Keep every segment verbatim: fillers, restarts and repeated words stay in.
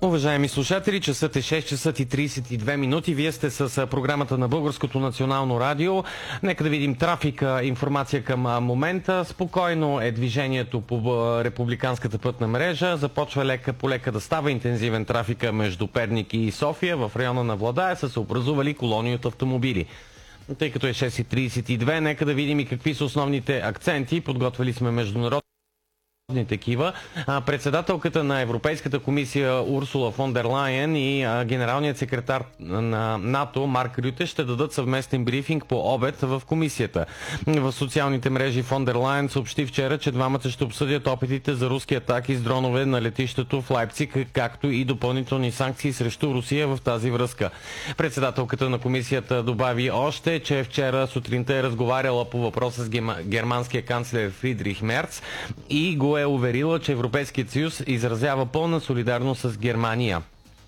Уважаеми слушатели, часът е шест часа и тридесет и две минути. Вие сте с програмата на Българското национално радио. Нека да видим трафика, информация към момента. Спокойно е движението по републиканската пътна мрежа. Започва лека по лека да става интензивен трафика между Перник и София. В района на Владая са се образували колони от автомобили. Тъй като е шест и тридесет и две, нека да видим и какви са основните акценти. Подготвили сме международни такива. Председателката на Европейската комисия Урсула фон дер Лайен и генералният секретар на НАТО Марк Рюте ще дадат съвместен брифинг по обед в комисията. В социалните мрежи фон дер Лайен съобщи вчера, че двамата ще обсъдят опитите за руски атаки с дронове на летището в Лайпциг, както и допълнителни санкции срещу Русия в тази връзка. Председателката на комисията добави още, че вчера сутринта е разговаряла по въпроса с германския канцлер Фридрих Мерц и го е уверила, че Европейският съюз изразява пълна солидарност с Германия.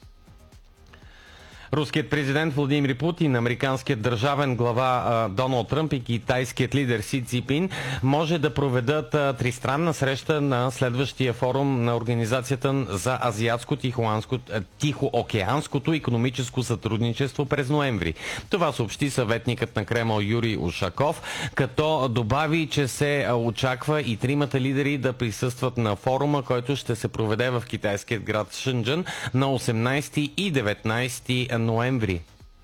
Руският президент Владимир Путин, американският държавен глава Доналд Тръмп и китайският лидер Си Цзинпин може да проведат тристранна среща на следващия форум на Организацията за Азиатско-Тихоокеанското икономическо сътрудничество през ноември. Това съобщи съветникът на Кремъл Юрий Ушаков, като добави, че се очаква и тримата лидери да присъстват на форума, който ще се проведе в китайският град Шенджън на осемнадесети и деветнадесети ноември.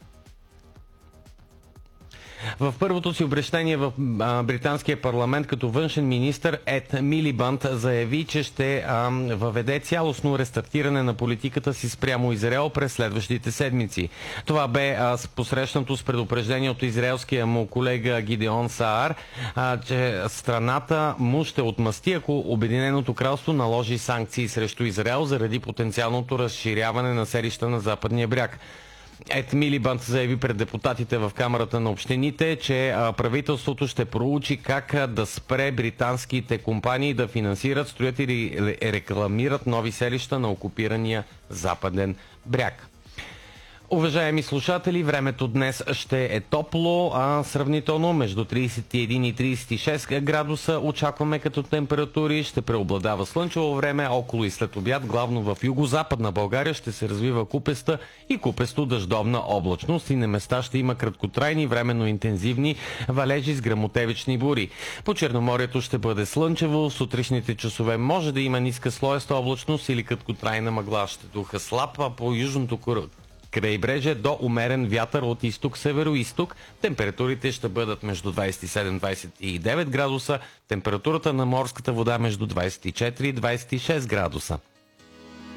В първото си обръщение в а, британския парламент като външен министър Ед Милибанд заяви, че ще а, въведе цялостно рестартиране на политиката си спрямо Израел през следващите седмици. Това бе а, посрещнато с предупреждение от израелския му колега Гидеон Саар, а, че страната му ще отмъсти, ако Обединеното кралство наложи санкции срещу Израел заради потенциалното разширяване на селища на Западния бряг. Ед Милибанд заяви пред депутатите в Камарата на общините, че правителството ще проучи как да спре британските компании да финансират, строят или рекламират нови селища на окупирания Западен бряг. Уважаеми слушатели, времето днес ще е топло, а сравнително между тридесет и един и тридесет и шест градуса очакваме като температури. Ще преобладава слънчево време, около и след обяд, главно в югозападна България ще се развива купеста и купесто дъждовна облачност и на места ще има краткотрайни, временно интензивни валежи с гръмотевични бури. По Черноморието ще бъде слънчево, в сутрешните часове може да има ниска слоеста облачност или краткотрайна мъгла. Ще духа слаб, а по южното крайбрежие до умерен вятър от изток-северо-изток. Температурите ще бъдат между двадесет и седем и двадесет и девет градуса. Температурата на морската вода между двадесет и четири и двадесет и шест градуса.